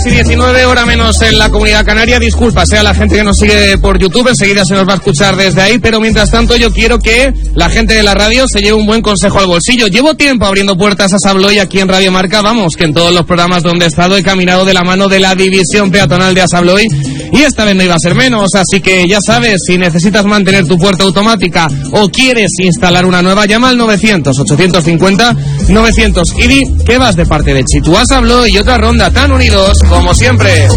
6:19, hora menos en la Comunidad Canaria. Disculpa, sea la gente que nos sigue por YouTube, enseguida se nos va a escuchar desde ahí, pero mientras tanto yo quiero que la gente de la radio se lleve un buen consejo al bolsillo. Llevo tiempo abriendo puertas a Sabloy aquí en Radio Marca, vamos, que en todos los programas donde he estado he caminado de la mano de la división peatonal de Asabloy y esta vez no iba a ser menos, así que ya sabes, si necesitas mantener tu puerta automática o quieres instalar una nueva, llama al 900-850-900 y di que vas de parte de Chitu Asabloy y otra ronda tan unidos como siempre.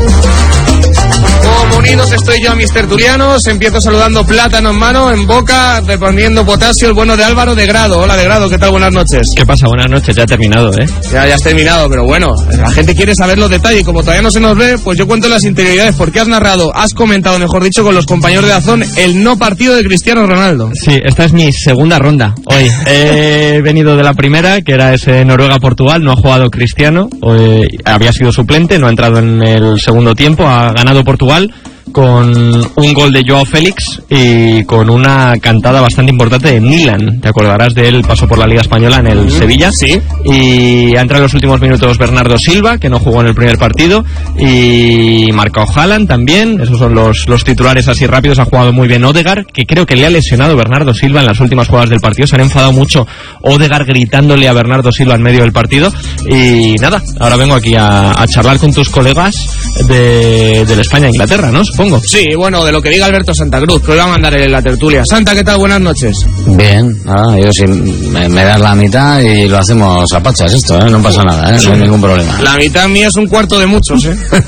Como unidos estoy yo a mis tertulianos, empiezo saludando plátano en mano, en boca, repartiendo potasio, el bueno de Álvaro de Grado. Hola de Grado, ¿qué tal? Buenas noches. ¿Qué pasa? Buenas noches, ya he terminado, ¿eh? Ya has terminado, pero bueno, la gente quiere saber los detalles, como todavía no se nos ve, pues yo cuento las interioridades, porque has comentado, mejor dicho, con los compañeros de Dazón, el no partido de Cristiano Ronaldo. Sí, esta es mi segunda ronda hoy. He venido de la primera, que era ese Noruega-Portugal, no ha jugado Cristiano, había sido suplente, no ha entrado en el segundo tiempo, ha ganado Portugal con un gol de Joao Félix y con una cantada bastante importante de Milan. Te acordarás de él, pasó por la Liga Española en el Sevilla. Sí. Y ha entrado en los últimos minutos Bernardo Silva, que no jugó en el primer partido, y marcó Haaland también. Esos son los titulares así rápidos. Ha jugado muy bien Odegaard, que creo que le ha lesionado Bernardo Silva en las últimas jugadas del partido. Se han enfadado mucho Odegaard gritándole a Bernardo Silva en medio del partido. Y nada, ahora vengo aquí a charlar con tus colegas del España-Inglaterra, ¿no? Supongo. Sí, bueno, de lo que diga Alberto Santa Cruz, que hoy va a mandar en la tertulia. Santa, ¿qué tal? Buenas noches. Bien, yo sí, me das la mitad y lo hacemos a pachas esto, no pasa nada, no hay ningún problema. La mitad mía es un cuarto de muchos,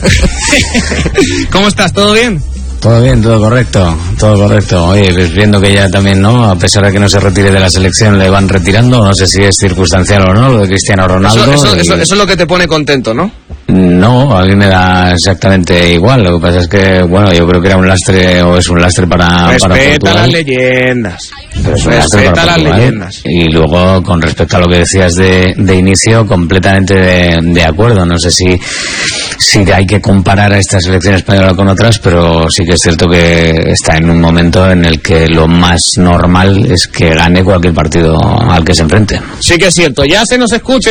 ¿Cómo estás? ¿Todo bien? Todo bien, todo correcto. Oye, pues viendo que ya también, ¿no? A pesar de que no se retire de la selección, le van retirando, no sé si es circunstancial o no, lo de Cristiano Ronaldo. Eso es lo que te pone contento, ¿no? No, a mí me da exactamente igual. Lo que pasa es que, bueno, yo creo que era un lastre o es un lastre para Respeta las leyendas. Respeta las leyendas. Y luego, con respecto a lo que decías de inicio, completamente de acuerdo. No sé si hay que comparar a esta selección española con otras, pero sí que es cierto que está en un momento en el que lo más normal es que gane cualquier partido al que se enfrente. Sí que es cierto. Ya se nos escucha